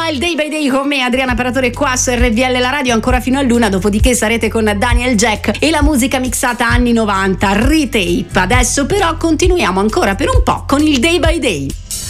il Day by Day con me, Adriana Paratore, qua su RVL La Radio, ancora fino all'1, dopodiché sarete con Daniel Jack e la musica mixata anni 90, retape. Adesso però continuiamo ancora per un po' con il Day by Day.